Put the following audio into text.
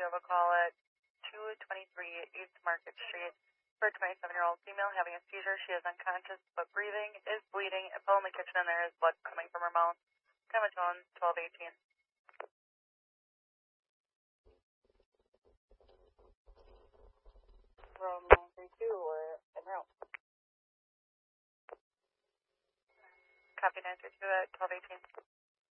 have a call at 223 East Market Street for a 27-year-old female having a seizure. She is unconscious but breathing, is bleeding, a pill in the kitchen, and there is blood coming from her mouth. Comatone 1218. Room 932, we're en route. Copy 932 at 1218.